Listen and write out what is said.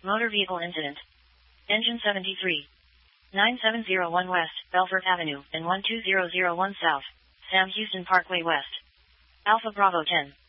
Motor vehicle incident. Engine 73. 9701 West, Belfort Avenue, and 12001 South, Sam Houston Parkway West. Alpha Bravo 10.